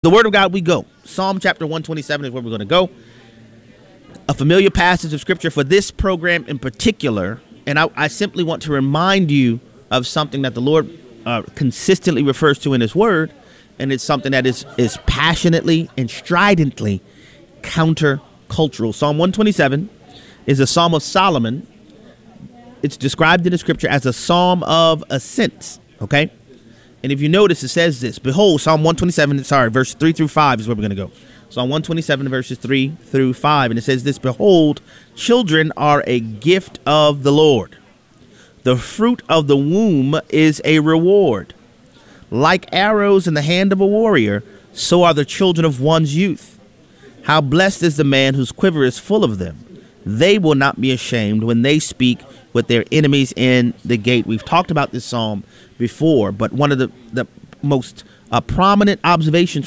The word of God, we go. Psalm chapter 127 is where we're going to go. A familiar passage of scripture for this program in particular. And I simply want to remind you of something that the Lord consistently refers to in his word. And it's something that is passionately and stridently countercultural. Psalm 127 is a psalm of Solomon. It's described in the scripture as a psalm of ascents. Okay. And if you notice, it says this. Behold, Psalm 127, verse 3 through 5 is where we're going to go. Psalm 127, verses 3 through 5. And it says this. Behold, children are a gift of the Lord. The fruit of the womb is a reward. Like arrows in the hand of a warrior, so are the children of one's youth. How blessed is the man whose quiver is full of them. They will not be ashamed when they speak with their enemies in the gate. We've talked about this psalm before, but one of the most prominent observations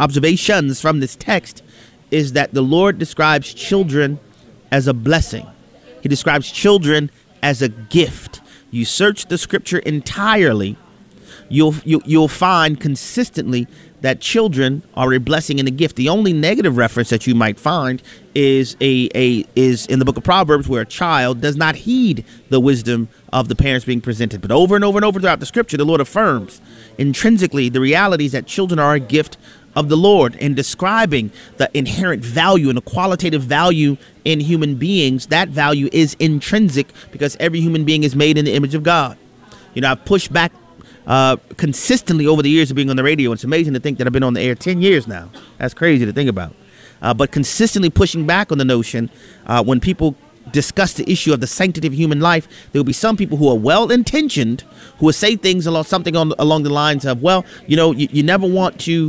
from this text is that the Lord describes children as a blessing. He describes children as a gift. You search the scripture entirely, you'll find consistently that children are a blessing and a gift. The only negative reference that you might find is in the book of Proverbs, where a child does not heed the wisdom of the parents being presented. But over and over and over throughout the scripture, the Lord affirms intrinsically the realities that children are a gift of the Lord, and describing the inherent value and the qualitative value in human beings. That value is intrinsic because every human being is made in the image of God. You know, I've pushed back consistently over the years of being on the radio. It's amazing to think that I've been on the air 10 years now. That's crazy to think about. But consistently pushing back on the notion when people discuss the issue of the sanctity of human life, there will be some people who are well-intentioned who will say things along the lines of, well, you know, you never want to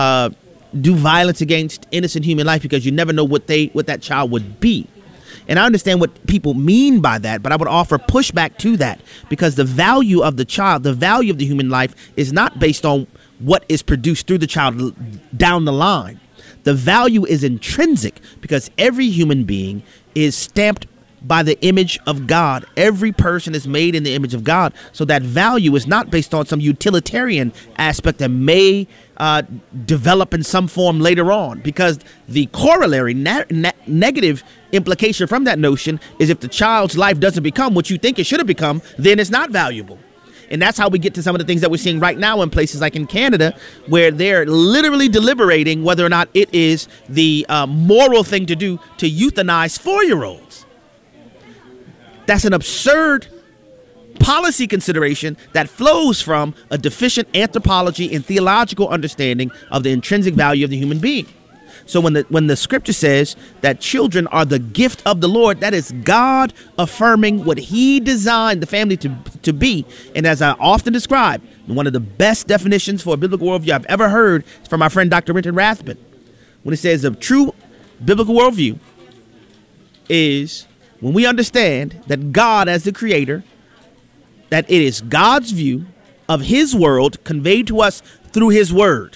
do violence against innocent human life because you never know what that child would be. And I understand what people mean by that, but I would offer pushback to that, because the value of the child, the value of the human life, is not based on what is produced through the child down the line. The value is intrinsic because every human being is stamped by the image of God. Every person is made in the image of God. So that value is not based on some utilitarian aspect that may develop in some form later on, because the corollary negative implication from that notion is if the child's life doesn't become what you think it should have become, then it's not valuable. And that's how we get to some of the things that we're seeing right now in places like in Canada, where they're literally deliberating whether or not it is the moral thing to do to euthanize 4-year-olds. That's an absurd policy consideration that flows from a deficient anthropology and theological understanding of the intrinsic value of the human being. So when the scripture says that children are the gift of the Lord, that is God affirming what he designed the family to be. And as I often describe, one of the best definitions for a biblical worldview I've ever heard is from my friend Dr. Renton Rathbun, when he says a true biblical worldview is when we understand that God, as the creator, that it is God's view of his world conveyed to us through his word.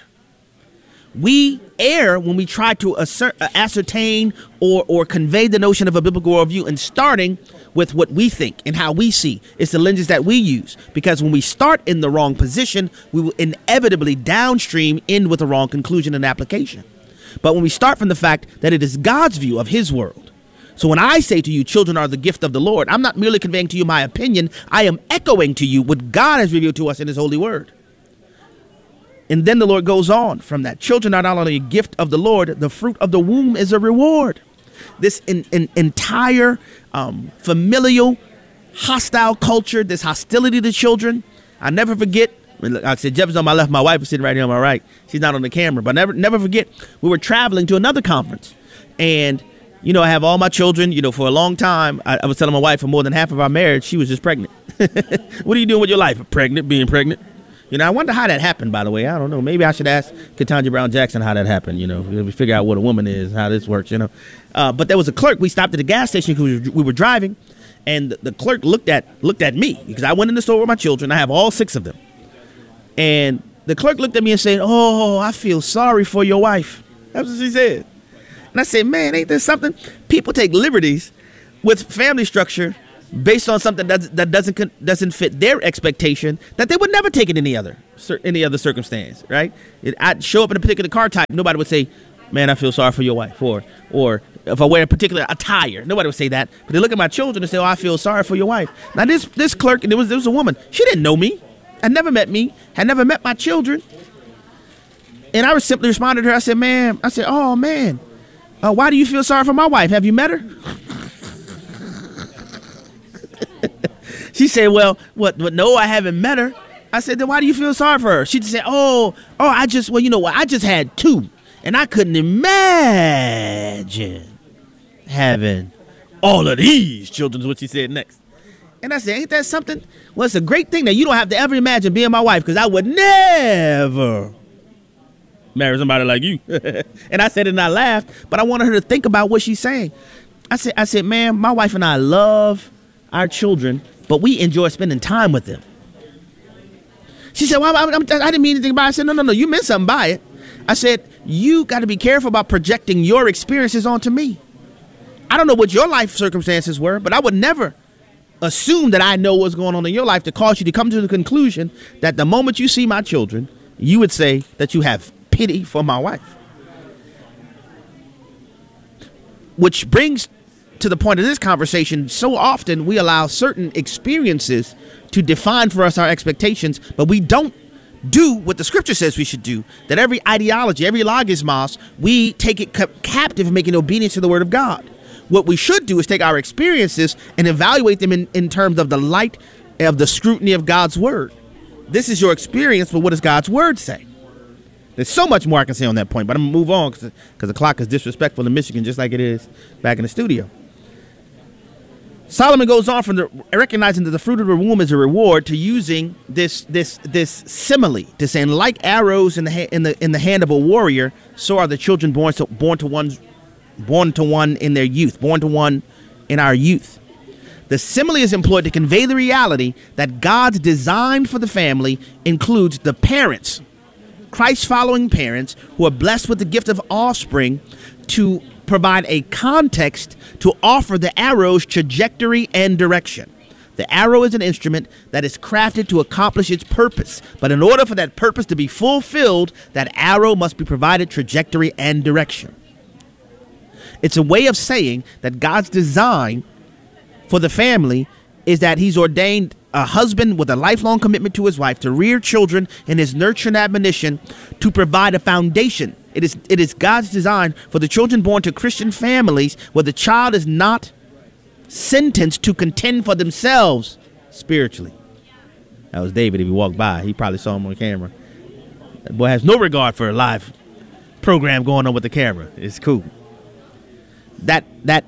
We err when we try to ascertain or convey the notion of a biblical worldview and starting with what we think and how we see. It's the lenses that we use, because when we start in the wrong position, we will inevitably downstream end with a wrong conclusion and application. But when we start from the fact that it is God's view of his world. So when I say to you, children are the gift of the Lord, I'm not merely conveying to you my opinion. I am echoing to you what God has revealed to us in his holy word. And then the Lord goes on from that. Children are not only a gift of the Lord, the fruit of the womb is a reward. This entire familial, hostile culture, this hostility to children. I never forget. Like I said, Jeff is on my left. My wife is sitting right here on my right. She's not on the camera. But never forget, we were traveling to another conference. And, you know, I have all my children, you know, for a long time. I was telling my wife for more than half of our marriage, she was just pregnant. What are you doing with your life? Being pregnant. You know, I wonder how that happened, by the way. I don't know. Maybe I should ask Ketanji Brown Jackson how that happened, you know. We figure out what a woman is, how this works, you know. But there was a clerk. We stopped at the gas station because we were driving, and the clerk looked at me because I went in the store with my children. I have all 6 of them. And the clerk looked at me and said, "Oh, I feel sorry for your wife." That's what she said. And I said, man, ain't there something? People take liberties with family structure based on something that doesn't fit their expectation, that they would never take it any other. any other circumstance, right? I'd show up in a particular car type. Nobody would say, man, I feel sorry for your wife. Or if I wear a particular attire, nobody would say that. But they look at my children and say, oh, I feel sorry for your wife. Now, this clerk, there was a woman. She didn't know me. Had never met me. Had never met my children. And I simply responded to her. I said, oh, man, why do you feel sorry for my wife? Have you met her? She said, well, what? No, I haven't met her. I said, then why do you feel sorry for her? She just said, I just had 2. And I couldn't imagine having all of these children, is what she said next. And I said, ain't that something? Well, it's a great thing that you don't have to ever imagine being my wife, because I would never marry somebody like you. And I said it and I laughed, but I wanted her to think about what she's saying. I said, man, my wife and I love our children, but we enjoy spending time with them. She said, well, I didn't mean anything by it. I said, no, you meant something by it. I said, you got to be careful about projecting your experiences onto me. I don't know what your life circumstances were, but I would never assume that I know what's going on in your life to cause you to come to the conclusion that the moment you see my children, you would say that you have pity for my wife. Which brings to the point of this conversation, so often we allow certain experiences to define for us our expectations, but we don't do what the scripture says we should do, that every ideology, every logismos, we take it captive, making obedience to the word of God. What we should do is take our experiences and evaluate them in terms of the light of the scrutiny of God's word. This is your experience, but what does God's word say? There's so much more I can say on that point, but I'm going to move on because the clock is disrespectful in Michigan, just like it is back in the studio. Solomon goes on from recognizing that the fruit of the womb is a reward to using this simile to saying, like arrows in the hand of a warrior, so are the children born to one in their youth, born to one in our youth. The simile is employed to convey the reality that God's design for the family includes the parents, Christ-following parents who are blessed with the gift of offspring, to provide a context to offer the arrow's trajectory and direction. The arrow is an instrument that is crafted to accomplish its purpose, but in order for that purpose to be fulfilled, that arrow must be provided trajectory and direction. It's a way of saying that God's design for the family is that he's ordained a husband with a lifelong commitment to his wife to rear children in his nurture and admonition to provide a foundation. It is God's design for the children born to Christian families where the child is not sentenced to contend for themselves spiritually. That was David. If he walked by, he probably saw him on camera. That boy has no regard for a live program going on with the camera. It's cool. That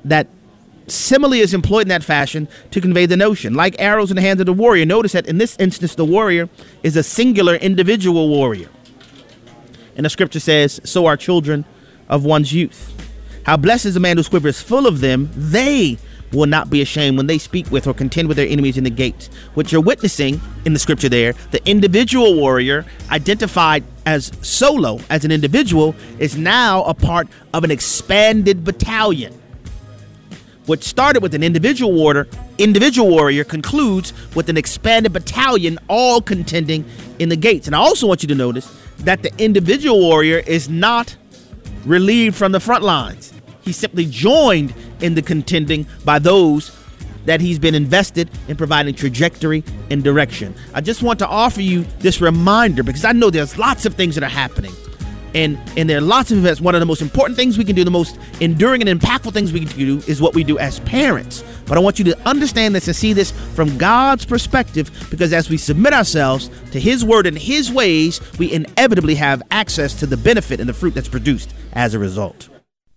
simile is employed in that fashion to convey the notion. Like arrows in the hands of the warrior, notice that in this instance, the warrior is a singular individual warrior. And the scripture says, so are children of one's youth. How blessed is the man whose quiver is full of them. They will not be ashamed when they speak with or contend with their enemies in the gates. What you're witnessing in the scripture there, the individual warrior identified as solo, as an individual, is now a part of an expanded battalion. What started with an individual warrior concludes with an expanded battalion, all contending in the gates. And I also want you to notice that the individual warrior is not relieved from the front lines. He's simply joined in the contending by those that he's been invested in providing trajectory and direction. I just want to offer you this reminder because I know there's lots of things that are happening. And there are lots of events. One of the most important things we can do, the most enduring and impactful things we can do is what we do as parents. But I want you to understand this and see this from God's perspective, because as we submit ourselves to his word and his ways, we inevitably have access to the benefit and the fruit that's produced as a result.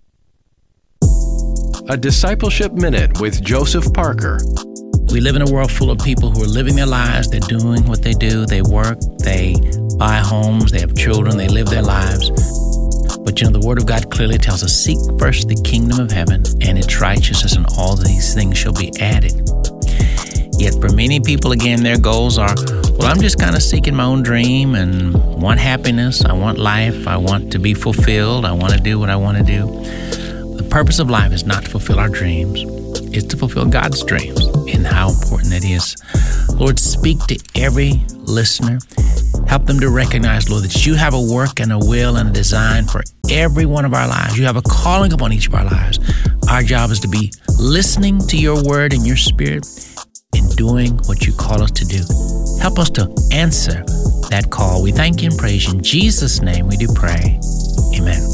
A Discipleship Minute with Joseph Parker. We live in a world full of people who are living their lives. They're doing what they do. They work, they buy homes, they have children, they live their lives. But the Word of God clearly tells us, seek first the kingdom of heaven and its righteousness, and all these things shall be added. Yet for many people, again, their goals are, well, I'm just kind of seeking my own dream and want happiness. I want life. I want to be fulfilled. I want to do what I want to do. The purpose of life is not to fulfill our dreams. It's to fulfill God's dreams, and how important that is. Lord, speak to every listener. Help them to recognize, Lord, that you have a work and a will and a design for every one of our lives. You have a calling upon each of our lives. Our job is to be listening to your word and your spirit and doing what you call us to do. Help us to answer that call. We thank you and praise you. In Jesus' name we do pray. Amen.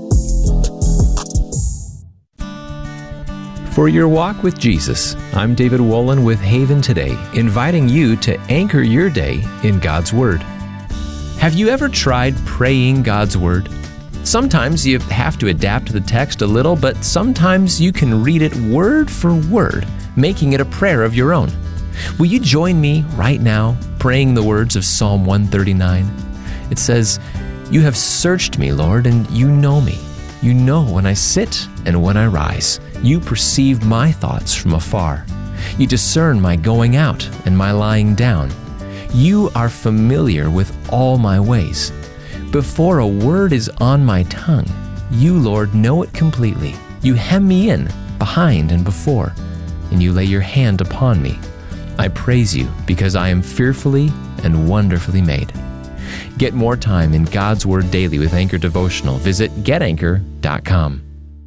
For your walk with Jesus, I'm David Wolin with Haven Today, inviting you to anchor your day in God's Word. Have you ever tried praying God's Word? Sometimes you have to adapt the text a little, but sometimes you can read it word for word, making it a prayer of your own. Will you join me right now praying the words of Psalm 139? It says, "You have searched me, Lord, and you know me. You know when I sit and when I rise. You perceive my thoughts from afar. You discern my going out and my lying down. You are familiar with all my ways. Before a word is on my tongue, you, Lord, know it completely. You hem me in, behind and before, and you lay your hand upon me. I praise you because I am fearfully and wonderfully made." Get more time in God's Word daily with Anchor Devotional. Visit getanchor.com.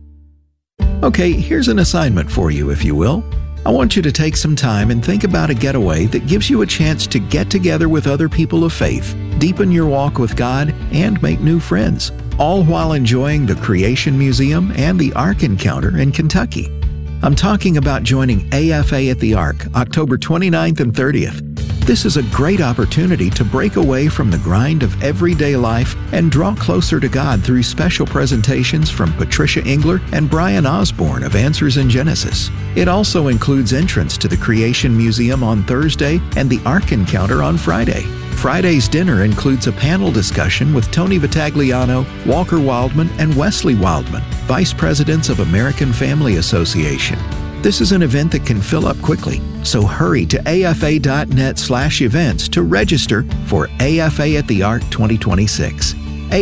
Okay, here's an assignment for you, if you will. I want you to take some time and think about a getaway that gives you a chance to get together with other people of faith, deepen your walk with God, and make new friends, all while enjoying the Creation Museum and the Ark Encounter in Kentucky. I'm talking about joining AFA at the Ark, October 29th and 30th. This is a great opportunity to break away from the grind of everyday life and draw closer to God through special presentations from Patricia Engler and Brian Osborne of Answers in Genesis. It also includes entrance to the Creation Museum on Thursday and the Ark Encounter on Friday. Friday's dinner includes a panel discussion with Tony Vitagliano, Walker Wildman, and Wesley Wildman, Vice Presidents of American Family Association. This is an event that can fill up quickly, so hurry to afa.net/events to register for AFA at the Ark 2026.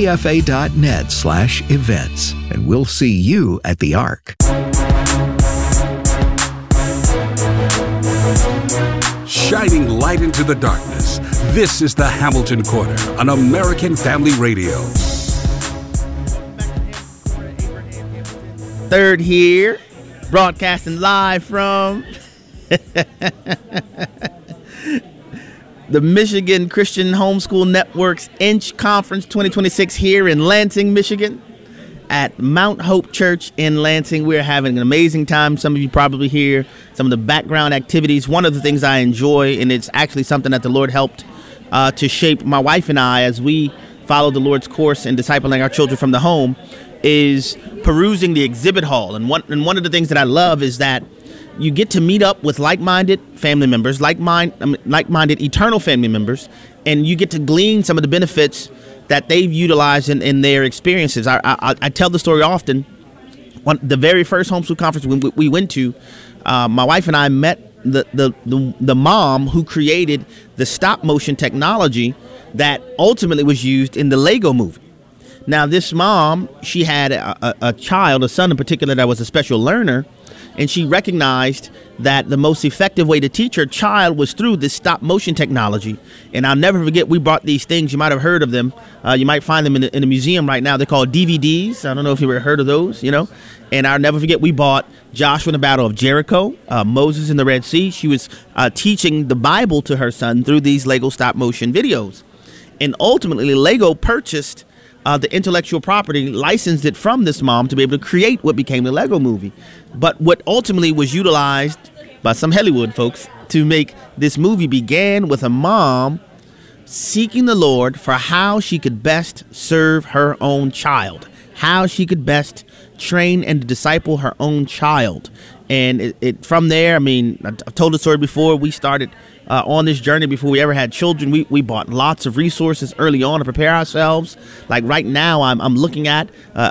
afa.net/events, and we'll see you at the Ark. Shining light into the darkness, this is the Hamilton Corner on American Family Radio. Third here, broadcasting live from the Michigan Christian Homeschool Network's Inch Conference 2026 here in Lansing, Michigan, at Mount Hope Church in Lansing. We're having an amazing time. Some of you probably hear some of the background activities. One of the things I enjoy, and it's actually something that the Lord helped to shape my wife and I as we follow the Lord's course in discipling our children from the home, is perusing the exhibit hall. And one of the things that I love is that you get to meet up with like-minded family members, like-minded eternal family members, and you get to glean some of the benefits that they've utilized in their experiences. I tell the story often. The very first homeschool conference we went to, my wife and I met the mom who created the stop motion technology that ultimately was used in the Lego movie. Now, this mom, she had a child, a son in particular, that was a special learner, and she recognized that the most effective way to teach her child was through this stop motion technology. And I'll never forget, we bought these things. You might have heard of them. You might find them in the museum right now. They're called DVDs. I don't know if you ever heard of those, And I'll never forget, we bought Joshua and the Battle of Jericho, Moses in the Red Sea. She was teaching the Bible to her son through these Lego stop motion videos. And ultimately, Lego purchased the intellectual property, licensed it from this mom to be able to create what became the Lego movie. But what ultimately was utilized by some Hollywood folks to make this movie began with a mom seeking the Lord for how she could best serve her own child, how she could best train and disciple her own child. And from there, I've told the story before. We started on this journey before we ever had children. We bought lots of resources early on to prepare ourselves. Like right now, I'm looking at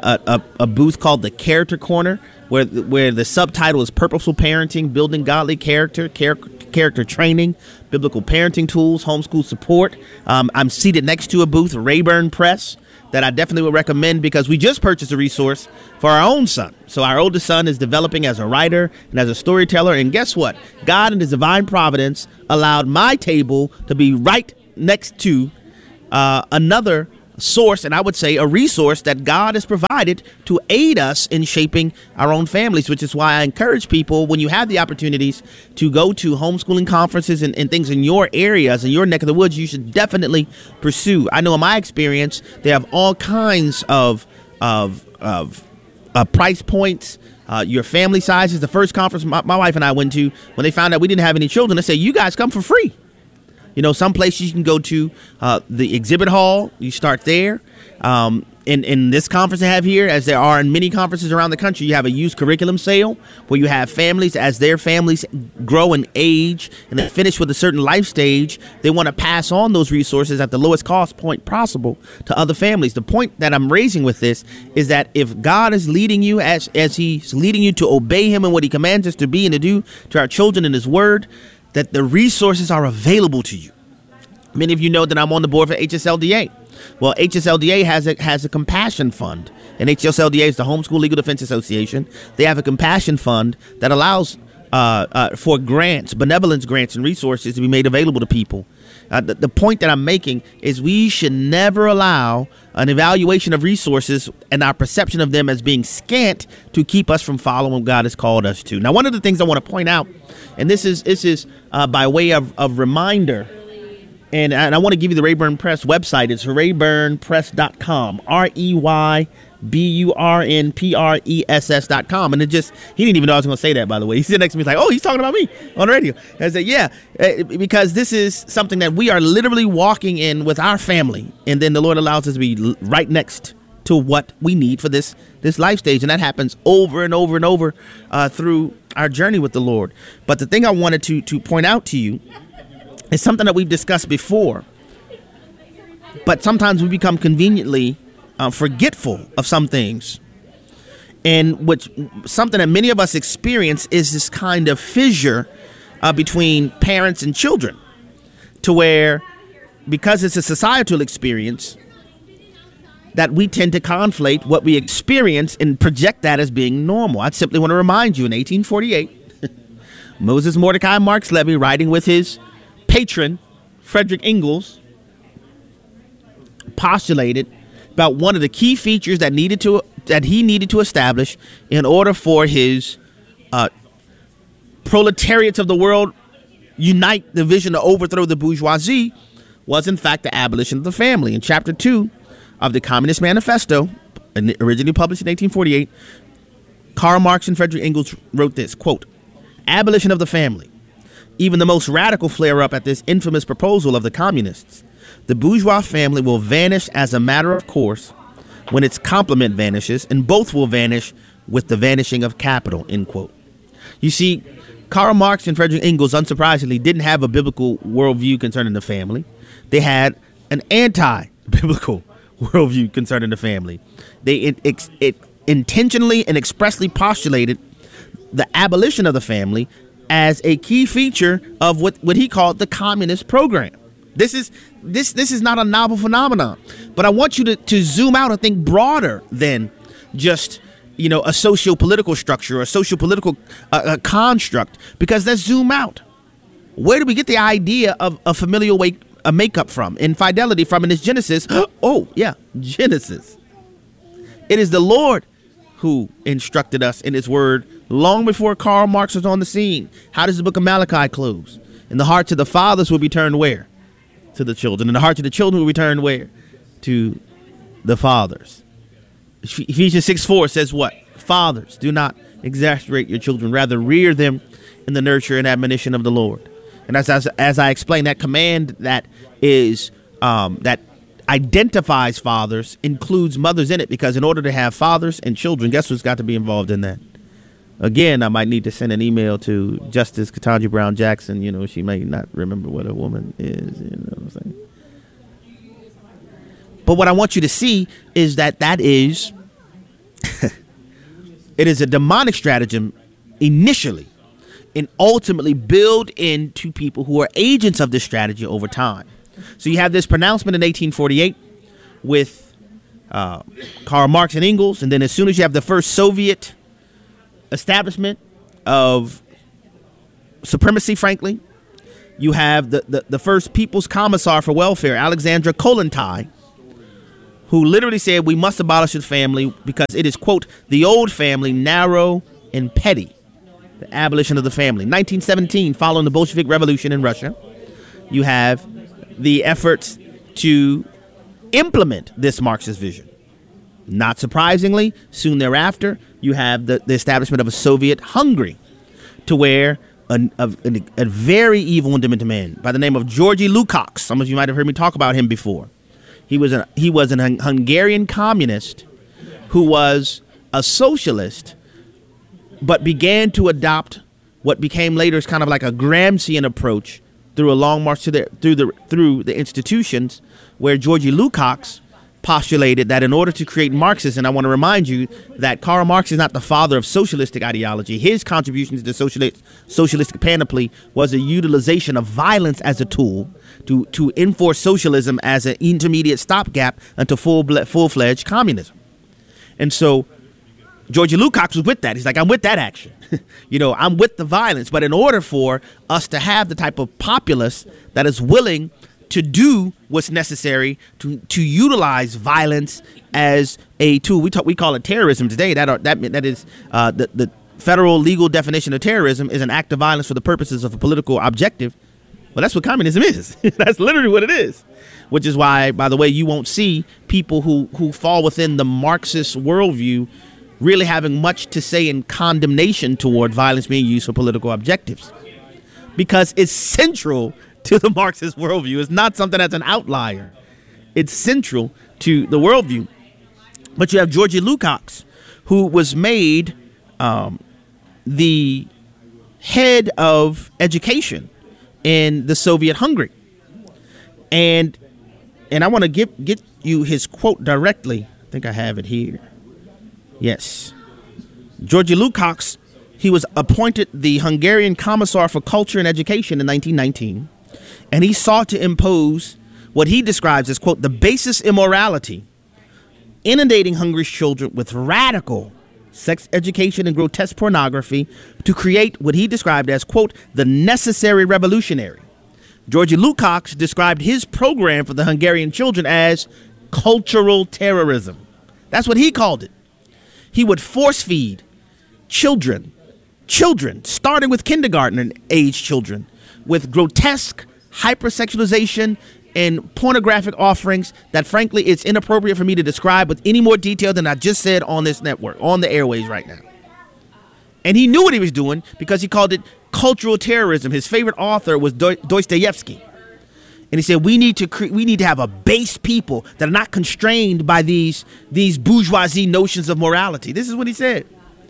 a booth called the Character Corner, where the subtitle is Purposeful Parenting, Building Godly Character Training, Biblical Parenting Tools, Homeschool Support. I'm seated next to a booth, Rayburn Press, that I definitely would recommend because we just purchased a resource for our own son. So our oldest son is developing as a writer and as a storyteller. And guess what? God in his divine providence allowed my table to be right next to another source, and I would say a resource that God has provided to aid us in shaping our own families, which is why I encourage people, when you have the opportunities to go to homeschooling conferences and things in your areas, in your neck of the woods, you should definitely pursue. I know in my experience, they have all kinds of price points, your family sizes. The first conference my wife and I went to, when they found out we didn't have any children, they said, you guys come for free. You know, some places you can go to the exhibit hall. You start there. In this conference I have here, as there are in many conferences around the country, you have a youth curriculum sale where you have families, as their families grow in age and they finish with a certain life stage, they want to pass on those resources at the lowest cost point possible to other families. The point that I'm raising with this is that if God is leading you as he's leading you to obey him and what he commands us to be and to do to our children in his word, that the resources are available to you. Many of you know that I'm on the board for HSLDA. Well, HSLDA has a compassion fund, and HSLDA is the Homeschool Legal Defense Association. They have a compassion fund that allows for grants, benevolence grants and resources to be made available to people. The point that I'm making is we should never allow an evaluation of resources and our perception of them as being scant to keep us from following what God has called us to. Now, one of the things I want to point out, and this is by way of reminder, and I want to give you the Rayburn Press website. It's rayburnpress.com, REYBURNPRESS.com. And he didn't even know I was going to say that, by the way. He sit next to me, he's like, oh, he's talking about me on the radio. I said, yeah, because this is something that we are literally walking in with our family. And then the Lord allows us to be right next to what we need for this life stage. And that happens over and over and over through our journey with the Lord. But the thing I wanted to point out to you, it's something that we've discussed before, but sometimes we become conveniently forgetful of some things. And something that many of us experience is this kind of fissure between parents and children, to where, because it's a societal experience, that we tend to conflate what we experience and project that as being normal. I simply want to remind you, in 1848, Moses Mordecai Marks Levy, riding with his patron, Frederick Ingalls, postulated about one of the key features that he needed to establish in order for his proletariats of the world unite the vision to overthrow the bourgeoisie was, in fact, the abolition of the family. In Chapter 2 of the Communist Manifesto, originally published in 1848, Karl Marx and Frederick Ingalls wrote this, quote, "Abolition of the family. Even the most radical flare up at this infamous proposal of the communists. The bourgeois family will vanish as a matter of course when its complement vanishes, and both will vanish with the vanishing of capital," end quote. You see, Karl Marx and Frederick Ingalls, unsurprisingly, didn't have a biblical worldview concerning the family. They had an anti-biblical worldview concerning the family. It intentionally and expressly postulated the abolition of the family as a key feature of what he called the communist program. This is not a novel phenomenon, but I want you to zoom out and think broader than just, a socio-political structure or a socio-political construct, because let's zoom out. Where do we get the idea of a familial makeup from? Infidelity from in its Genesis. Oh, yeah, Genesis. It is the Lord who instructed us in his word long before Karl Marx was on the scene. How does the book of Malachi close? And the hearts of the fathers will be turned where? To the children. And the hearts of the children will be turned where? To the fathers. Ephesians 6:4 says what? Fathers, do not exasperate your children. Rather, rear them in the nurture and admonition of the Lord. And as I explained, that command that is that identifies fathers includes mothers in it, because in order to have fathers and children, guess who's got to be involved in that? Again, I might need to send an email to Justice Ketanji Brown Jackson. She may not remember what a woman is. You know what I'm saying? But what I want you to see is that is, it is a demonic stratagem initially, and ultimately build into people who are agents of this strategy over time. So you have this pronouncement in 1848 with Karl Marx and Engels, and then as soon as you have the first Soviet establishment of supremacy, frankly, You have the first People's Commissar for Welfare, Alexandra Kollontai, who literally said we must abolish the family because it is, quote, the old family, narrow and petty. The abolition of the family. 1917, following the Bolshevik Revolution in Russia, you have the efforts to implement this Marxist vision. Not surprisingly, soon thereafter, you have the establishment of a Soviet Hungary, to where a very evil and demented man by the name of Georgy Lukács, some of you might have heard me talk about him before. He was an Hungarian communist who was a socialist, but began to adopt what became later as kind of like a Gramscian approach through a long march through the institutions, where Georgy Lukács postulated that in order to create Marxism, and I want to remind you that Karl Marx is not the father of socialistic ideology. His contribution to the socialistic panoply was a utilization of violence as a tool to enforce socialism as an intermediate stopgap until full-fledged communism. And so Georgy Lukács was with that. He's like, I'm with that action. I'm with the violence. But in order for us to have the type of populace that is willing to do what's necessary to utilize violence as a tool, we call it terrorism today. That is the federal legal definition of terrorism is an act of violence for the purposes of a political objective. Well, that's what communism is. That's literally what it is. Which is why, by the way, you won't see people who fall within the Marxist worldview really having much to say in condemnation toward violence being used for political objectives, because it's central to the Marxist worldview. It's not something that's an outlier. It's central to the worldview. But you have Georgy Lukács, who was made the head of education in the Soviet Hungary. And I want to get you his quote directly. I think I have it here. Yes. Georgy Lukács, he was appointed the Hungarian Commissar for Culture and Education in 1919, and he sought to impose what he describes as, quote, the basis immorality, inundating Hungary's children with radical sex education and grotesque pornography to create what he described as, quote, the necessary revolutionary. Georgy Lukács described his program for the Hungarian children as cultural terrorism. That's what he called it. He would force feed children, starting with kindergarten age children, with grotesque hypersexualization and pornographic offerings that, frankly, it's inappropriate for me to describe with any more detail than I just said on this network, on the airways right now. And he knew what he was doing because he called it cultural terrorism. His favorite author was Dostoevsky. And he said, we need to have a base people that are not constrained by these bourgeoisie notions of morality. This is what he said.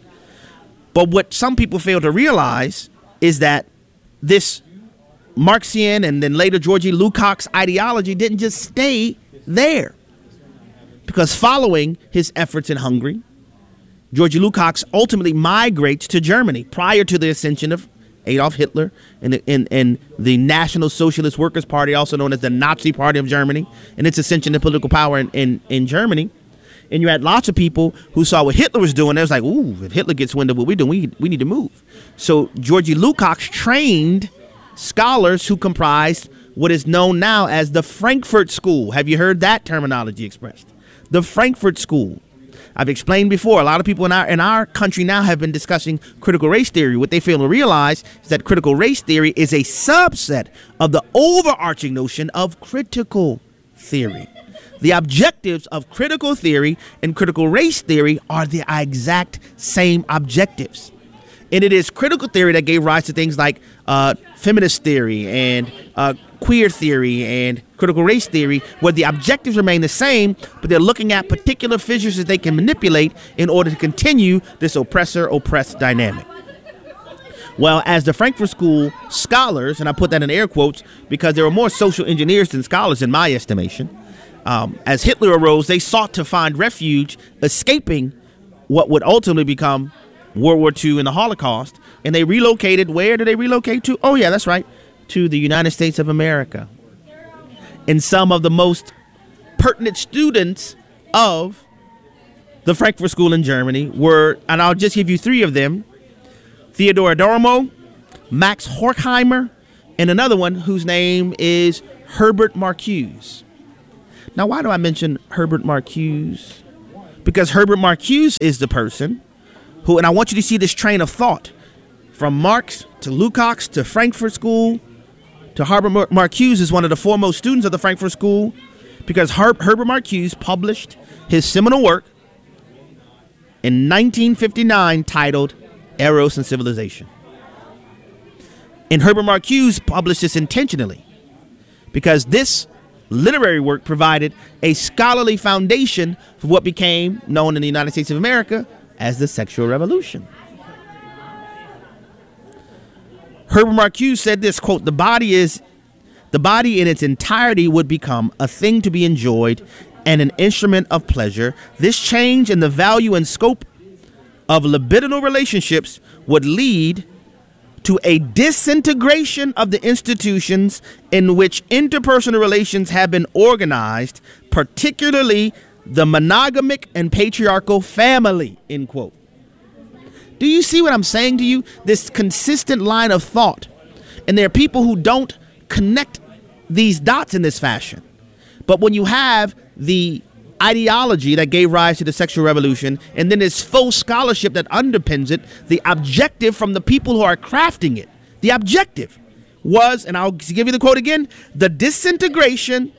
But what some people fail to realize is that this Marxian and then later Georgy Lukács ideology didn't just stay there. Because following his efforts in Hungary, Georgy Lukács ultimately migrates to Germany prior to the ascension of Adolf Hitler and the National Socialist Workers' Party, also known as the Nazi Party of Germany, and its ascension to political power in Germany. And you had lots of people who saw what Hitler was doing. They was like, ooh, if Hitler gets wind of what we're doing, we need to move. So Georgy Lukács trained scholars who comprised what is known now as the Frankfurt School. Have you heard that terminology expressed? The Frankfurt School. I've explained before, a lot of people in our country now have been discussing critical race theory. What they fail to realize is that critical race theory is a subset of the overarching notion of critical theory. The objectives of critical theory and critical race theory are the exact same objectives. And it is critical theory that gave rise to things like feminist theory and queer theory and critical race theory, where the objectives remain the same, but they're looking at particular fissures that they can manipulate in order to continue this oppressor-oppressed dynamic. Well, as the Frankfurt School scholars, and I put that in air quotes because there were more social engineers than scholars in my estimation, as Hitler arose, they sought to find refuge, escaping what would ultimately become World War II and the Holocaust, and they relocated. Where did they relocate to? Oh, yeah, that's right, to the United States of America. And some of the most pertinent students of the Frankfurt School in Germany were, and I'll just give you three of them, Theodor Adorno, Max Horkheimer, and another one whose name is Herbert Marcuse. Now, why do I mention Herbert Marcuse? Because Herbert Marcuse is the person who, and I want you to see this train of thought, from Marx to Lukács to Frankfurt School to Herbert Marcuse is one of the foremost students of the Frankfurt School, because Herbert Marcuse published his seminal work in 1959 titled Eros and Civilization. And Herbert Marcuse published this intentionally because this literary work provided a scholarly foundation for what became known in the United States of America as the sexual revolution. Herbert Marcuse said this, quote, the body in its entirety would become a thing to be enjoyed and an instrument of pleasure. This change in the value and scope of libidinal relationships would lead to a disintegration of the institutions in which interpersonal relations have been organized, particularly the monogamic and patriarchal family, end quote. Do you see what I'm saying to you? This consistent line of thought. And there are people who don't connect these dots in this fashion. But when you have the ideology that gave rise to the sexual revolution, and then this faux scholarship that underpins it, the objective from the people who are crafting it, the objective was, and I'll give you the quote again, the disintegration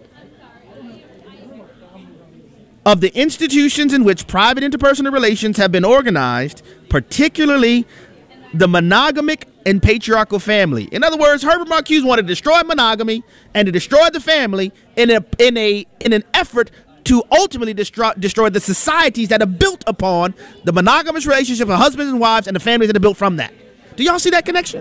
of the institutions in which private interpersonal relations have been organized, particularly the monogamic and patriarchal family. In other words, Herbert Marcuse wanted to destroy monogamy and to destroy the family in an effort to ultimately destroy the societies that are built upon the monogamous relationship of husbands and wives and the families that are built from that. Do y'all see that connection?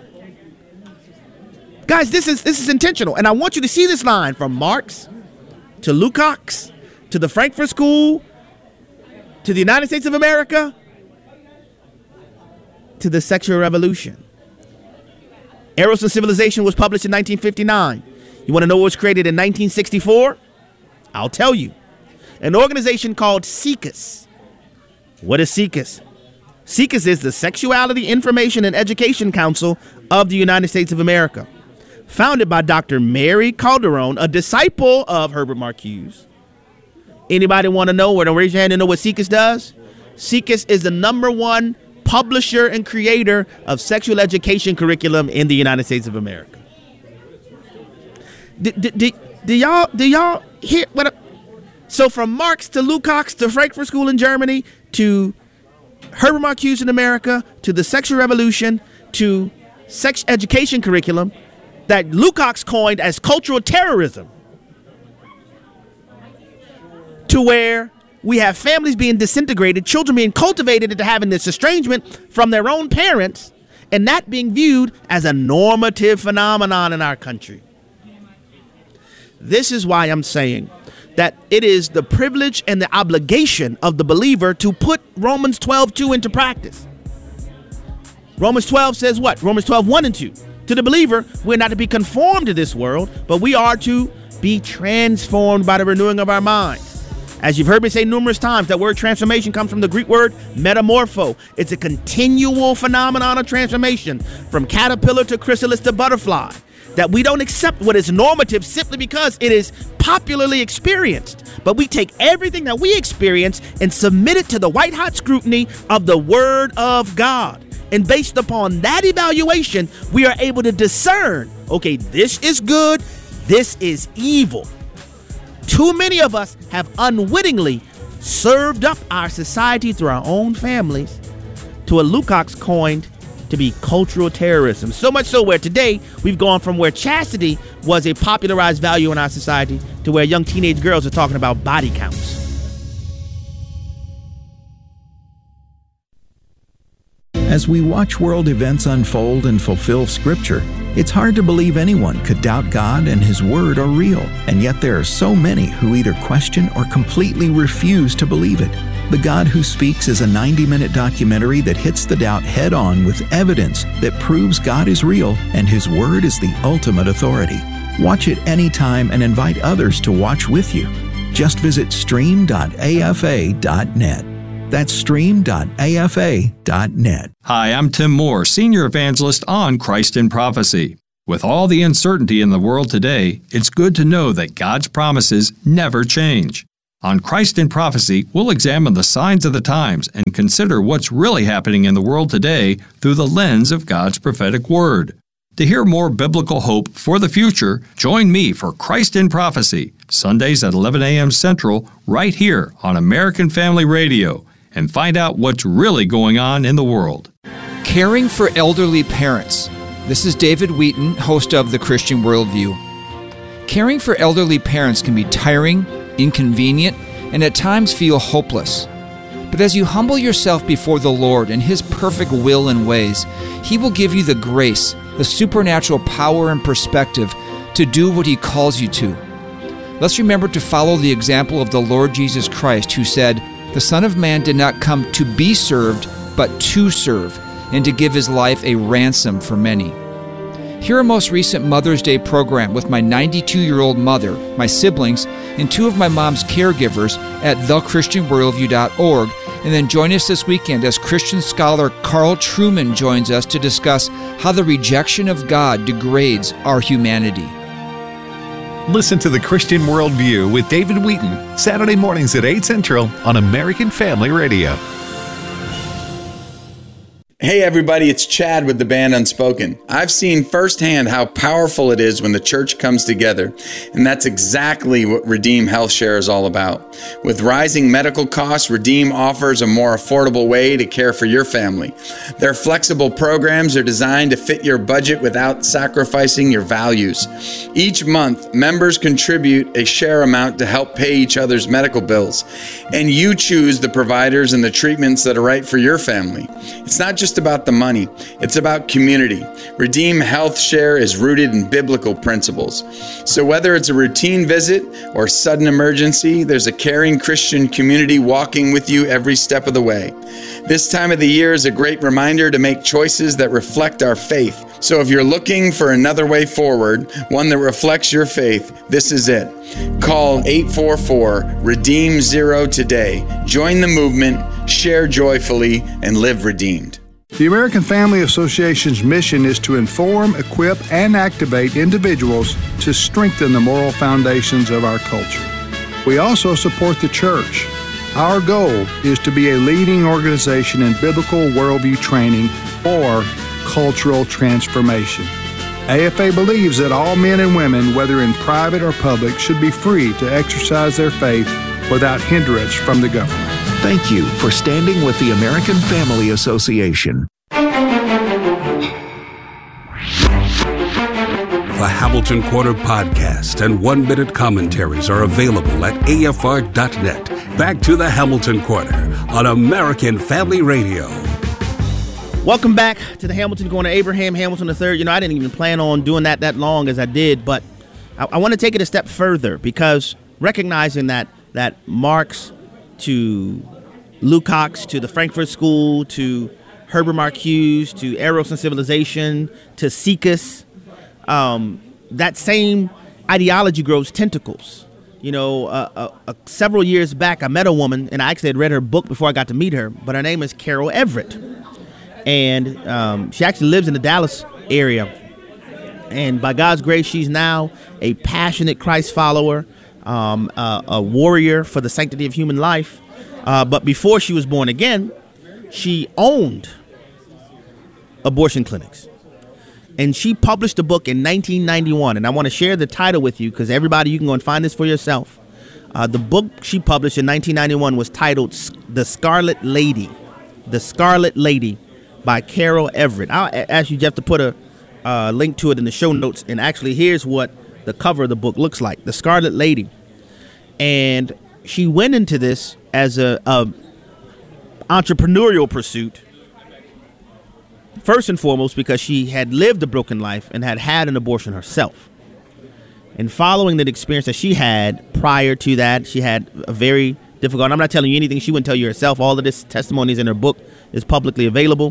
Guys, this is intentional. And I want you to see this line from Marx to Lukács to the Frankfurt School to the United States of America to the sexual revolution. Eros and Civilization was published in 1959. You want to know what was created in 1964? I'll tell you. An organization called SIECUS. What is SIECUS? SIECUS is the Sexuality, Information, and Education Council of the United States of America. Founded by Dr. Mary Calderon, a disciple of Herbert Marcuse. Anybody want to know, or don't raise your hand and know what SIECUS does? SIECUS is the #1 publisher and creator of sexual education curriculum in the United States of America. Do y'all hear what? So from Marx to Lukács to Frankfurt School in Germany to Herbert Marcuse in America to the sexual revolution to sex education curriculum that Lukács coined as cultural terrorism, to where we have families being disintegrated, children being cultivated into having this estrangement from their own parents, and that being viewed as a normative phenomenon in our country. This is why I'm saying that it is the privilege and the obligation of the believer to put Romans 12:2 into practice. Romans 12 says what? Romans 12:1 and 2. To the believer, we're not to be conformed to this world, but we are to be transformed by the renewing of our minds. As you've heard me say numerous times, that word transformation comes from the Greek word metamorpho. It's a continual phenomenon of transformation from caterpillar to chrysalis to butterfly. That we don't accept what is normative simply because it is popularly experienced. But we take everything that we experience and submit it to the white-hot scrutiny of the Word of God. And based upon that evaluation, we are able to discern, okay, this is good, this is evil. Too many of us have unwittingly served up our society through our own families to what Lukács coined to be cultural terrorism. So much so where today we've gone from where chastity was a popularized value in our society to where young teenage girls are talking about body counts. As we watch world events unfold and fulfill Scripture, it's hard to believe anyone could doubt God and His Word are real. And yet there are so many who either question or completely refuse to believe it. The God Who Speaks is a 90-minute documentary that hits the doubt head-on with evidence that proves God is real and His Word is the ultimate authority. Watch it anytime and invite others to watch with you. Just visit stream.afa.net. That's stream.afa.net. Hi, I'm Tim Moore, Senior Evangelist on Christ in Prophecy. With all the uncertainty in the world today, it's good to know that God's promises never change. On Christ in Prophecy, we'll examine the signs of the times and consider what's really happening in the world today through the lens of God's prophetic word. To hear more biblical hope for the future, join me for Christ in Prophecy, Sundays at 11 a.m. Central, right here on American Family Radio, and find out what's really going on in the world. Caring for elderly parents. This is David Wheaton, host of The Christian Worldview. Caring for elderly parents can be tiring, inconvenient, and at times feel hopeless. But as you humble yourself before the Lord in His perfect will and ways, He will give you the grace, the supernatural power and perspective to do what He calls you to. Let's remember to follow the example of the Lord Jesus Christ, who said, "The Son of Man did not come to be served, but to serve, and to give His life a ransom for many." Hear a most recent Mother's Day program with my 92-year-old mother, my siblings, and two of my mom's caregivers at thechristianworldview.org, and then join us this weekend as Christian scholar Carl Trueman joins us to discuss how the rejection of God degrades our humanity. Listen to The Christian Worldview with David Wheaton, Saturday mornings at 8 Central on American Family Radio. Hey everybody, it's Chad with the band Unspoken. I've seen firsthand how powerful it is when the church comes together, and that's exactly what Redeem Health Share is all about. With rising medical costs, Redeem offers a more affordable way to care for your family. Their flexible programs are designed to fit your budget without sacrificing your values. Each month, members contribute a share amount to help pay each other's medical bills, and you choose the providers and the treatments that are right for your family. It's not just about the money, it's about community. Redeem Health Share is rooted in biblical principles. So whether it's a routine visit or sudden emergency, there's a caring Christian community walking with you every step of the way. This time of the year is a great reminder to make choices that reflect our faith. So if you're looking for another way forward, one that reflects your faith, this is it. Call 844-REDEEM-0 today. Join the movement, share joyfully, and live redeemed. The American Family Association's mission is to inform, equip, and activate individuals to strengthen the moral foundations of our culture. We also support the church. Our goal is to be a leading organization in biblical worldview training or cultural transformation. AFA believes that all men and women, whether in private or public, should be free to exercise their faith without hindrance from the government. Thank you for standing with the American Family Association. The Hamilton Quarter podcast and one-minute commentaries are available at afr.net. Back to the Hamilton Quarter on American Family Radio. Welcome back to the Hamilton Corner. Abraham Hamilton III. You know, I didn't even plan on doing that long as I did, but I want to take it a step further, because recognizing that Marx to Lukács to the Frankfurt School to Herbert Marcuse to Eros and Civilization to Sikas, that same ideology grows tentacles. You know, several years back, I met a woman, and I actually had read her book before I got to meet her, but her name is Carol Everett. And she actually lives in the Dallas area. And by God's grace, she's now a passionate Christ follower, a warrior for the sanctity of human life. But before she was born again, she owned abortion clinics. And she published a book in 1991. And I want to share the title with you, because everybody, you can go and find this for yourself. The book she published in 1991 was titled The Scarlet Lady. The Scarlet Lady by Carol Everett. I'll ask you, Jeff, to put a link to it in the show notes. And actually, here's what the cover of the book looks like. The Scarlet Lady. And she went into this as a entrepreneurial pursuit, first and foremost because she had lived a broken life and had an abortion herself. And following the experience that she had prior to that, she had a very difficult, I'm not telling you anything she wouldn't tell you herself. All of this testimonies in her book is publicly available.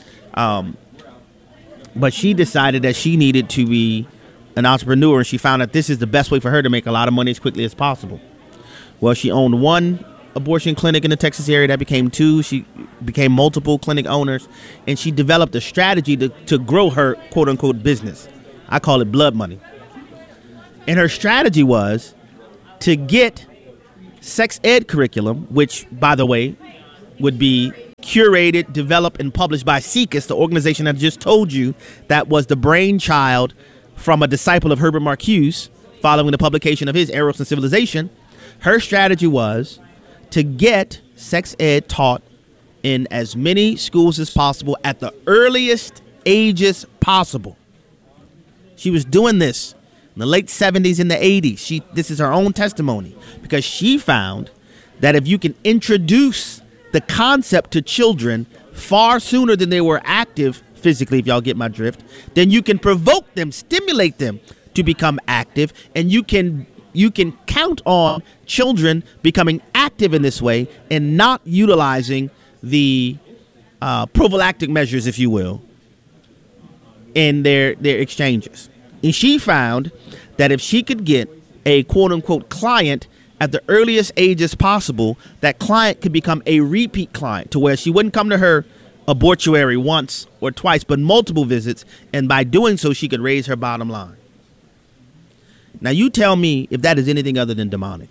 But she decided that she needed to be an entrepreneur, and she found that this is the best way for her to make a lot of money as quickly as possible. Well, she owned one abortion clinic in the Texas area. That became two. She became multiple clinic owners, and she developed a strategy to grow her quote-unquote business. I call it blood money. And her strategy was to get sex ed curriculum, which, by the way, would be curated, developed, and published by SIECUS, the organization I just told you that was the brainchild from a disciple of Herbert Marcuse following the publication of his Eros and Civilization. Her strategy was to get sex ed taught in as many schools as possible at the earliest ages possible. She was doing this in the late 70s and the 80s. This is her own testimony, because she found that if you can introduce the concept to children far sooner than they were active physically, if y'all get my drift, then you can provoke them, stimulate them to become active, and you can count on children becoming active in this way and not utilizing the prophylactic measures, if you will, in their exchanges. And she found that if she could get a quote-unquote client at the earliest ages possible, that client could become a repeat client, to where she wouldn't come to her abortuary once or twice, but multiple visits, and by doing so, she could raise her bottom line. Now, you tell me if that is anything other than demonic.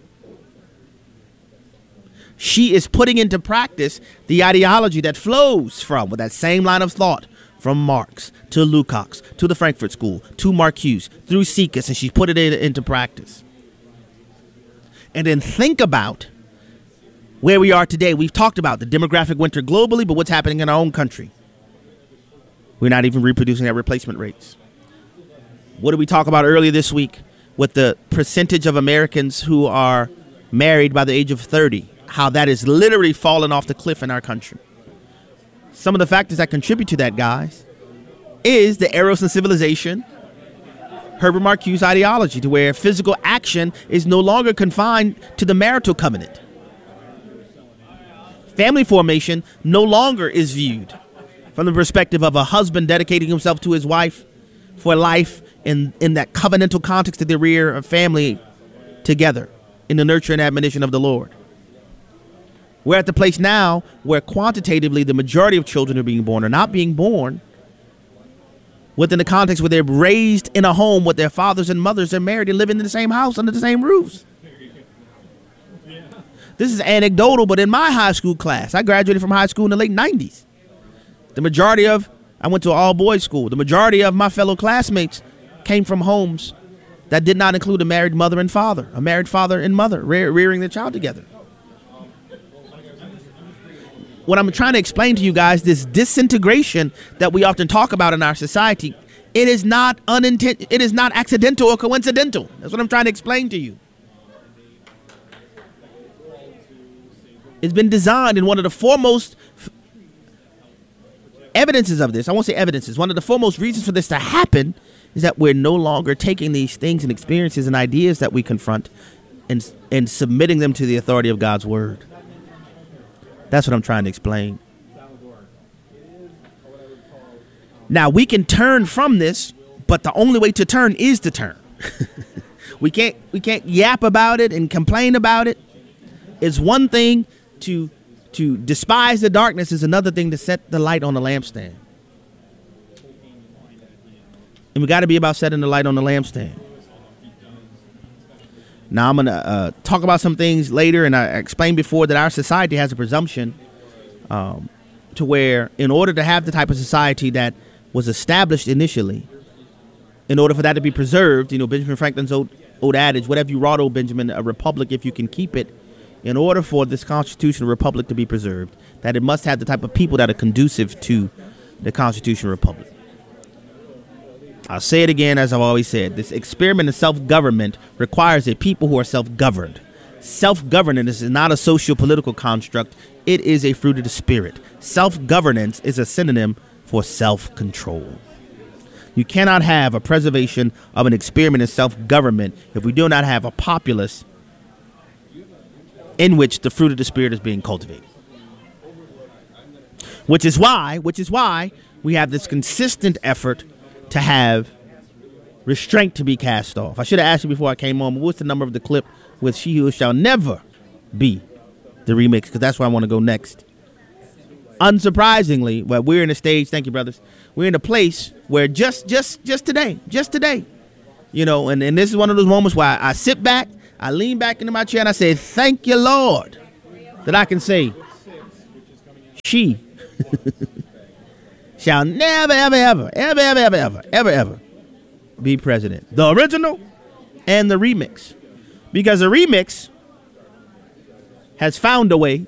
She is putting into practice the ideology that flows from, with that same line of thought, from Marx to Lukács to the Frankfurt School to Marcuse through SIECUS, and she's put it into practice. And then think about where we are today. We've talked about the demographic winter globally, but what's happening in our own country? We're not even reproducing at replacement rates. What did we talk about earlier this week with the percentage of Americans who are married by the age of 30? How that is literally falling off the cliff in our country. Some of the factors that contribute to that, guys, is the Eros and Civilization, Herbert Marcuse ideology, to where physical action is no longer confined to the marital covenant. Family formation no longer is viewed from the perspective of a husband dedicating himself to his wife for life in that covenantal context that they rear a family together in the nurture and admonition of the Lord. We're at the place now where quantitatively the majority of children are being born or not being born within the context where they're raised in a home with their fathers and mothers. They're married and living in the same house under the same roofs. This is anecdotal, but in my high school class, I graduated from high school in the late 90s. I went to an all-boys school. The majority of my fellow classmates came from homes that did not include a married mother and father, a married father and mother rearing their child together. What I'm trying to explain to you guys, this disintegration that we often talk about in our society, it is not accidental or coincidental. That's what I'm trying to explain to you. It's been designed, in one of the foremost evidences of this, I won't say evidences, one of the foremost reasons for this to happen is that we're no longer taking these things and experiences and ideas that we confront and submitting them to the authority of God's word. That's what I'm trying to explain. Now, we can turn from this, but the only way to turn is to turn. We can't yap about it and complain about it. It's one thing to despise the darkness, is another thing to set the light on the lampstand. And we got to be about setting the light on the lampstand. Now, I'm going to talk about some things later, and I explained before that our society has a presumption to where, in order to have the type of society that was established initially, in order for that to be preserved, Benjamin Franklin's old adage, whatever you wrought, old Benjamin, a republic if you can keep it, in order for this constitutional republic to be preserved, that it must have the type of people that are conducive to the constitutional republic. I'll say it again, as I've always said. This experiment in self-government requires a people who are self-governed. Self-governance is not a socio-political construct. It is a fruit of the spirit. Self-governance is a synonym for self-control. You cannot have a preservation of an experiment in self-government if we do not have a populace in which the fruit of the spirit is being cultivated. Which is why we have this consistent effort to have restraint to be cast off. I should have asked you before I came on, what's the number of the clip with She Who Shall Never Be, the remix, because that's where I want to go next. unsurprisingly, well, we're in a stage. Thank you, brothers. We're in a place where just today, you know, and this is one of those moments where I sit back, I lean back into my chair, and I say, "Thank you, Lord, that I can say, she shall never, ever be president." The original and the remix, because the remix has found a way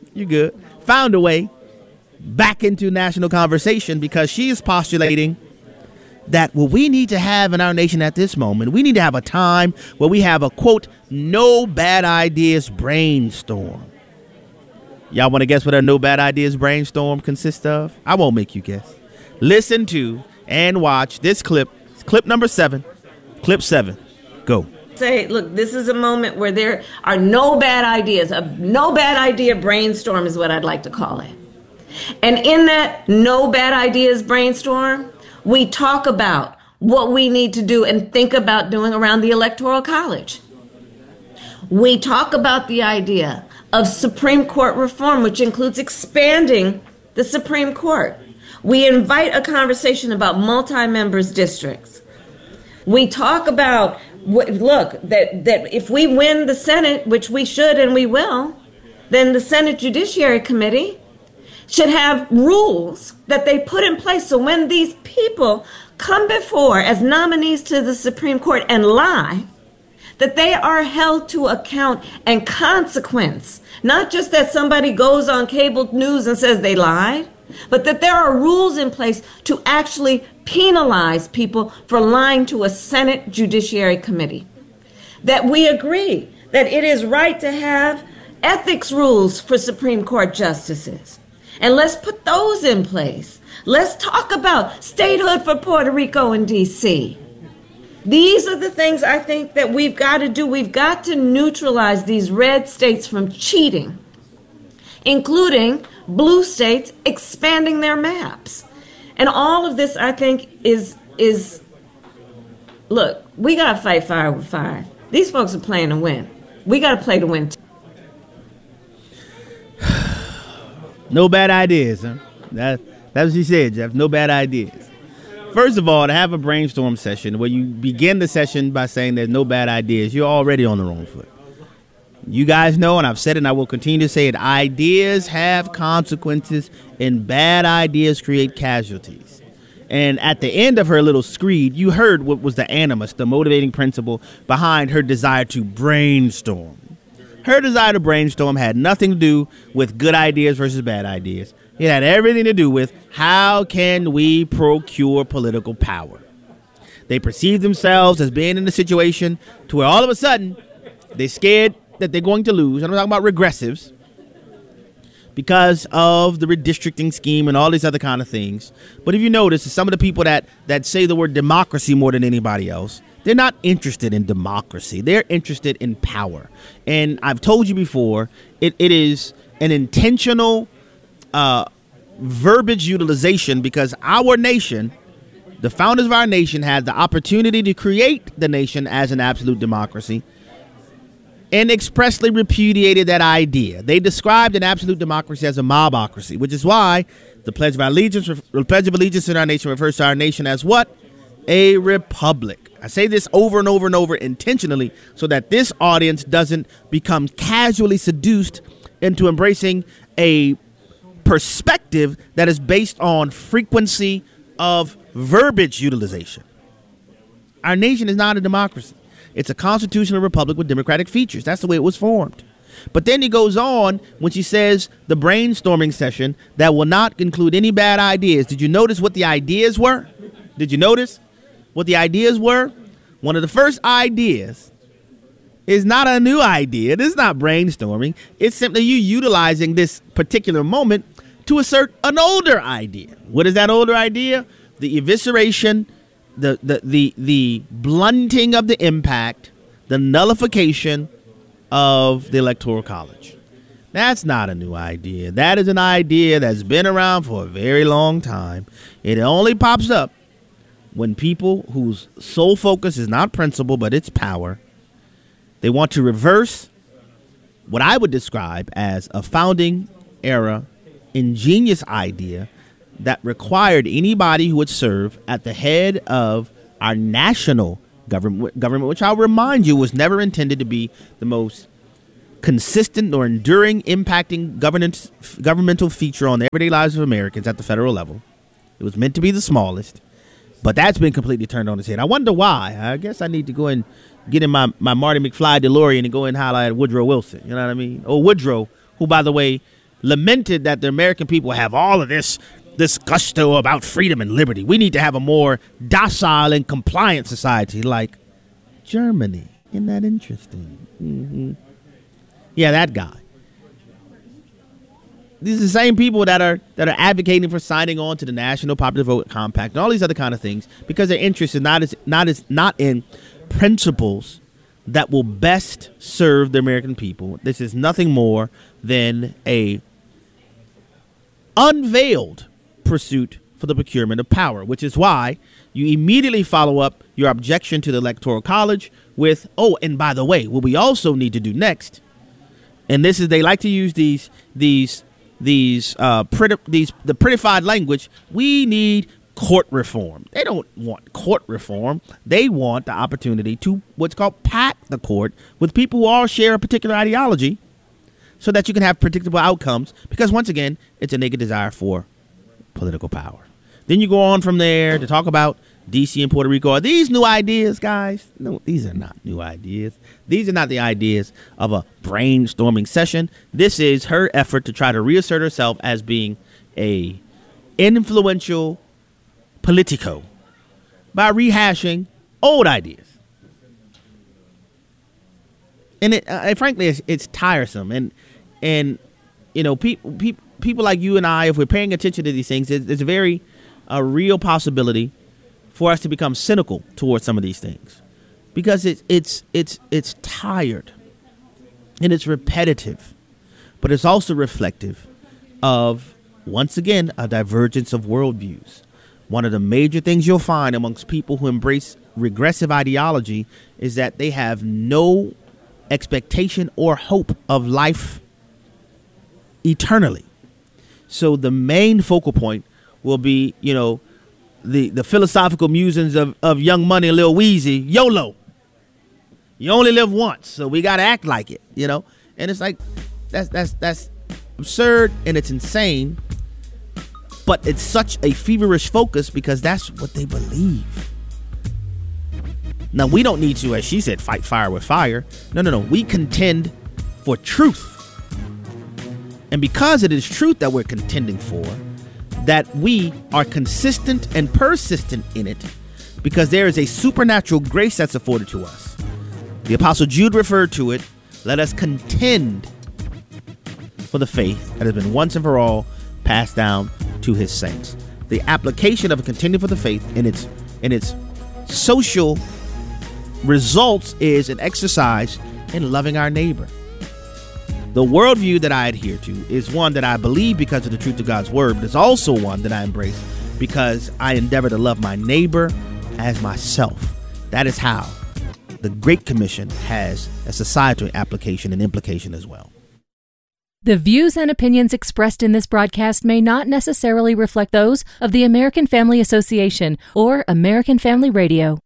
back into national conversation, because she is postulating that what we need to have in our nation at this moment, we need to have a time where we have a, quote, no bad ideas brainstorm. Y'all want to guess what a no bad ideas brainstorm consists of? I won't make you guess. Listen to and watch this clip. It's clip number 7. Clip 7. Go. Say, look, this is a moment where there are no bad ideas. A no bad idea brainstorm is what I'd like to call it. And in that no bad ideas brainstorm, we talk about what we need to do and think about doing around the Electoral College. We talk about the idea of Supreme Court reform, which includes expanding the Supreme Court. We invite a conversation about multi-members districts. We talk about, that if we win the Senate, which we should and we will, then the Senate Judiciary Committee should have rules that they put in place so when these people come before as nominees to the Supreme Court and lie, that they are held to account and consequence. Not just that somebody goes on cable news and says they lied, but that there are rules in place to actually penalize people for lying to a Senate Judiciary Committee. That we agree that it is right to have ethics rules for Supreme Court justices. And let's put those in place. Let's talk about statehood for Puerto Rico and D.C. These are the things I think that we've got to do. We've got to neutralize these red states from cheating, including blue states expanding their maps. And all of this, I think, is look, we got to fight fire with fire. These folks are playing to win. We got to play to win. No bad ideas, huh? That's what she said, Jeff. No bad ideas. First of all, to have a brainstorm session where you begin the session by saying there's no bad ideas, you're already on the wrong foot. You guys know, and I've said it and I will continue to say it, ideas have consequences and bad ideas create casualties. And at the end of her little screed, you heard what was the animus, the motivating principle behind her desire to brainstorm. Her desire to brainstorm had nothing to do with good ideas versus bad ideas. It had everything to do with how can we procure political power. They perceive themselves as being in a situation to where all of a sudden they're scared that they're going to lose. I'm talking about regressives because of the redistricting scheme and all these other kind of things. But if you notice, some of the people that say the word democracy more than anybody else, they're not interested in democracy. They're interested in power. And I've told you before, it is an intentional verbiage utilization because our nation, the founders of our nation, had the opportunity to create the nation as an absolute democracy and expressly repudiated that idea. They described an absolute democracy as a mobocracy, which is why the Pledge of Allegiance in our nation refers to our nation as what? A republic. I say this over and over and over intentionally so that this audience doesn't become casually seduced into embracing a perspective that is based on frequency of verbiage utilization. Our nation is not a democracy. It's a constitutional republic with democratic features. That's the way it was formed. But then he goes on when she says the brainstorming session that will not include any bad ideas. Did you notice what the ideas were? Did you notice what the ideas were? One of the first ideas is not a new idea. This is not brainstorming. It's simply you utilizing this particular moment to assert an older idea. What is that older idea? The evisceration, the blunting of the impact, the nullification of the Electoral College. That's not a new idea. That is an idea that's been around for a very long time. It only pops up when people whose sole focus is not principle, but it's power, they want to reverse what I would describe as a founding era ingenious idea that required anybody who would serve at the head of our national government, which I'll remind you was never intended to be the most consistent or enduring impacting governmental feature on the everyday lives of Americans at the federal level. It was meant to be the smallest, but that's been completely turned on its head. I wonder why. I guess I need to go and get in my Marty McFly DeLorean and go and holler at Woodrow Wilson. You know what I mean? Or Woodrow, who, by the way, lamented that the American people have all of this gusto about freedom and liberty. We need to have a more docile and compliant society like Germany. Isn't that interesting? Mm-hmm. Yeah, that guy. These are the same people that are advocating for signing on to the National Popular Vote Compact and all these other kind of things because their interest is not in principles that will best serve the American people. This is nothing more than a unveiled pursuit for the procurement of power, which is why you immediately follow up your objection to the Electoral College with, oh, and by the way, what we also need to do next, and this is, they like to use the prettified language. We need court reform. They don't want court reform. They want the opportunity to what's called pack the court with people who all share a particular ideology so that you can have predictable outcomes, because once again, it's a naked desire for political power. Then you go on from there to talk about D.C. and Puerto Rico. Are these new ideas, guys? No, these are not new ideas. These are not the ideas of a brainstorming session. This is her effort to try to reassert herself as being a influential politico by rehashing old ideas. And frankly, it's tiresome. And you know, people like you and I, if we're paying attention to these things, there's a real possibility for us to become cynical towards some of these things, because it's tired and it's repetitive, but it's also reflective of, once again, a divergence of worldviews. One of the major things you'll find amongst people who embrace regressive ideology is that they have no expectation or hope of life eternally. So the main focal point will be, you know, the philosophical musings of Young Money and Lil Weezy, YOLO. You only live once, so we got to act like it, you know? And it's like, that's absurd and it's insane, but it's such a feverish focus because that's what they believe. Now, we don't need to, as she said, fight fire with fire. No. We contend for truth. And because it is truth that we're contending for, that we are consistent and persistent in it, because there is a supernatural grace that's afforded to us. The Apostle Jude referred to it. Let us contend for the faith that has been once and for all passed down to his saints. The application of a contending for the faith in its social results is an exercise in loving our neighbor. The worldview that I adhere to is one that I believe because of the truth of God's word, but it's also one that I embrace because I endeavor to love my neighbor as myself. That is how the Great Commission has a societal application and implication as well. The views and opinions expressed in this broadcast may not necessarily reflect those of the American Family Association or American Family Radio.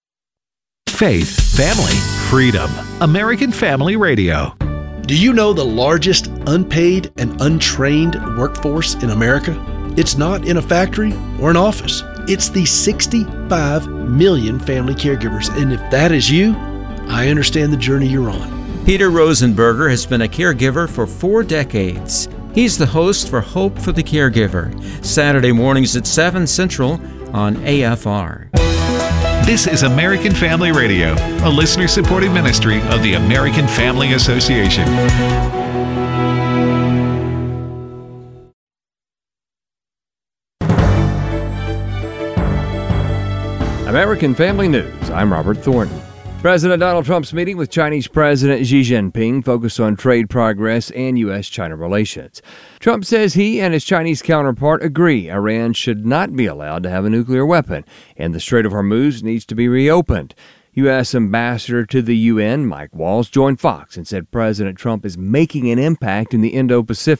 Faith, family, freedom. American Family Radio. Do you know the largest unpaid and untrained workforce in America? It's not in a factory or an office. It's the 65 million family caregivers. And if that is you, I understand the journey you're on. Peter Rosenberger has been a caregiver for 4 decades. He's the host for Hope for the Caregiver, Saturday mornings at 7 Central on AFR. This is American Family Radio, a listener-supported ministry of the American Family Association. American Family News, I'm Robert Thornton. President Donald Trump's meeting with Chinese President Xi Jinping focused on trade progress and U.S.-China relations. Trump says he and his Chinese counterpart agree Iran should not be allowed to have a nuclear weapon, and the Strait of Hormuz needs to be reopened. U.S. Ambassador to the UN, Mike Walls, joined Fox and said President Trump is making an impact in the Indo-Pacific.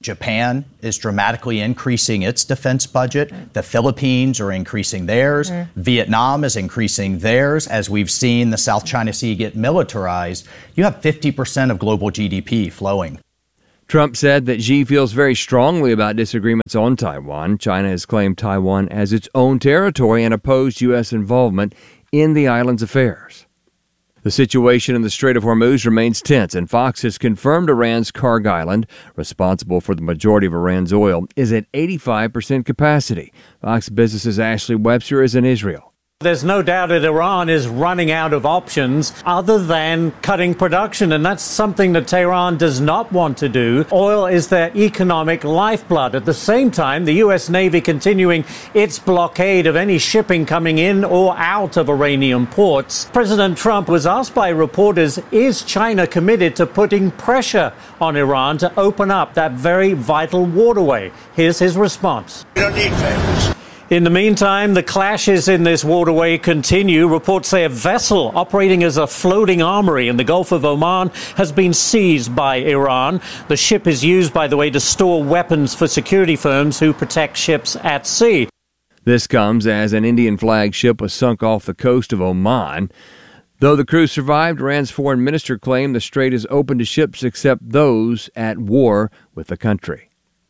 Japan is dramatically increasing its defense budget. The Philippines are increasing theirs. Vietnam is increasing theirs. As we've seen the South China Sea get militarized, you have 50% of global GDP flowing. Trump said that Xi feels very strongly about disagreements on Taiwan. China has claimed Taiwan as its own territory and opposed U.S. involvement in the island's affairs. The situation in the Strait of Hormuz remains tense, and Fox has confirmed Iran's Karg Island, responsible for the majority of Iran's oil, is at 85% capacity. Fox Business's Ashley Webster is in Israel. There's no doubt that Iran is running out of options other than cutting production, and that's something that Tehran does not want to do. Oil is their economic lifeblood. At the same time, the U.S. Navy continuing its blockade of any shipping coming in or out of Iranian ports. President Trump was asked by reporters, is China committed to putting pressure on Iran to open up that very vital waterway? Here's his response. We don't need favors. In the meantime, the clashes in this waterway continue. Reports say a vessel operating as a floating armory in the Gulf of Oman has been seized by Iran. The ship is used, by the way, to store weapons for security firms who protect ships at sea. This comes as an Indian flag ship was sunk off the coast of Oman. Though the crew survived, Iran's foreign minister claimed the strait is open to ships except those at war with the country.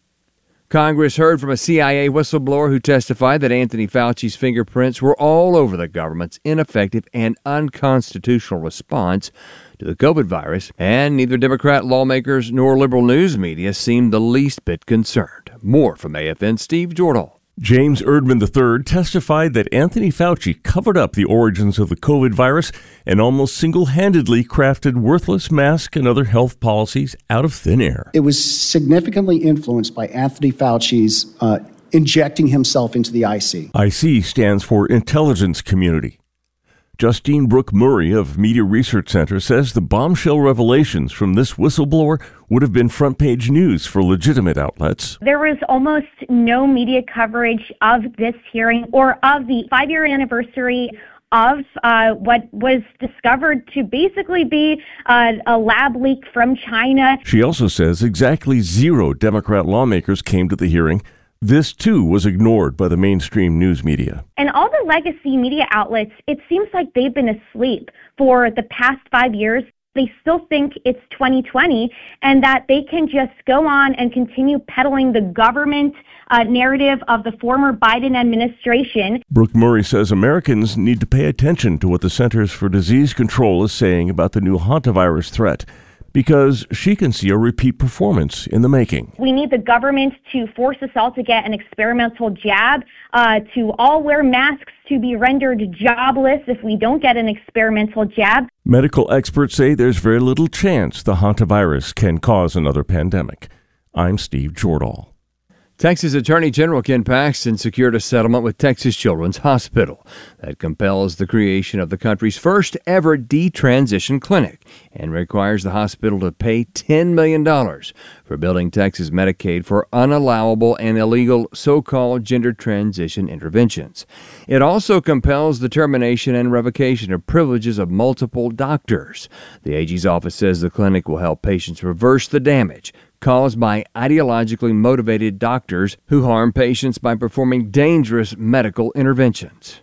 Congress heard from a CIA whistleblower who testified that Anthony Fauci's fingerprints were all over the government's ineffective and unconstitutional response to the COVID virus, and neither Democrat lawmakers nor liberal news media seemed the least bit concerned. More from AFN's Steve Jordahl. James Erdman III testified that Anthony Fauci covered up the origins of the COVID virus and almost single-handedly crafted worthless masks and other health policies out of thin air. It was significantly influenced by Anthony Fauci's injecting himself into the IC. IC stands for Intelligence Community. Justine Brooke Murray of Media Research Center says the bombshell revelations from this whistleblower would have been front-page news for legitimate outlets. There was almost no media coverage of this hearing or of the 5-year anniversary of what was discovered to basically be a lab leak from China. She also says exactly 0 Democrat lawmakers came to the hearing. This, too, was ignored by the mainstream news media. And all the legacy media outlets, it seems like they've been asleep for the past 5 years. They still think it's 2020 and that they can just go on and continue peddling the government narrative of the former Biden administration. Brooke Murray says Americans need to pay attention to what the Centers for Disease Control is saying about the new hantavirus threat, because she can see a repeat performance in the making. We need the government to force us all to get an experimental jab, to all wear masks, to be rendered jobless if we don't get an experimental jab. Medical experts say there's very little chance the hantavirus can cause another pandemic. I'm Steve Jordahl. Texas Attorney General Ken Paxton secured a settlement with Texas Children's Hospital that compels the creation of the country's first ever detransition clinic and requires the hospital to pay $10 million for billing Texas Medicaid for unallowable and illegal so-called gender transition interventions. It also compels the termination and revocation of privileges of multiple doctors. The AG's office says the clinic will help patients reverse the damage caused by ideologically motivated doctors who harm patients by performing dangerous medical interventions.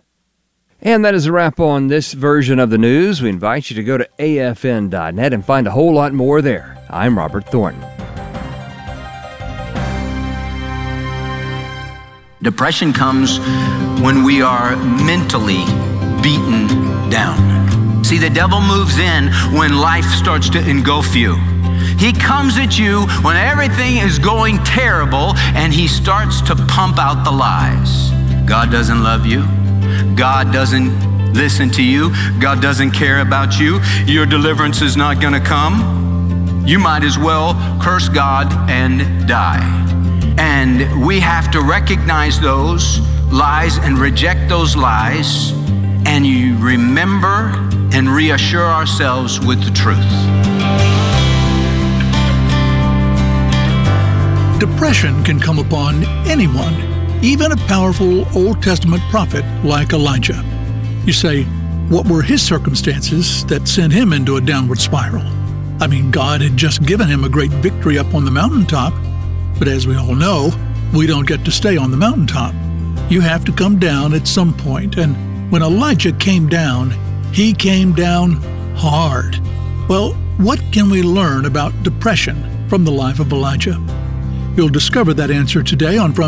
And that is a wrap on this version of the news. We invite you to go to afn.net and find a whole lot more there. I'm Robert Thornton. Depression comes when we are mentally beaten down. See, the devil moves in when life starts to engulf you. He comes at you when everything is going terrible, and he starts to pump out the lies. God doesn't love you. God doesn't listen to you. God doesn't care about you. Your deliverance is not going to come. You might as well curse God and die. And we have to recognize those lies and reject those lies, and you remember and reassure ourselves with the truth. Depression can come upon anyone, even a powerful Old Testament prophet like Elijah. You say, what were his circumstances that sent him into a downward spiral? I mean, God had just given him a great victory up on the mountaintop. But as we all know, we don't get to stay on the mountaintop. You have to come down at some point, and when Elijah came down, he came down hard. Well, what can we learn about depression from the life of Elijah? You'll discover that answer today on From